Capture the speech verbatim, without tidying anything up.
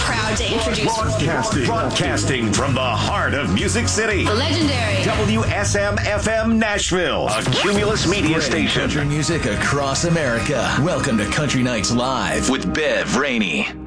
proud to introduce Broadcasting, broadcasting from the heart of Music City. the legendary W S M F M Nashville, a Cumulus media station. Country music across America. Welcome to Country Nights Live with Bev Rainey.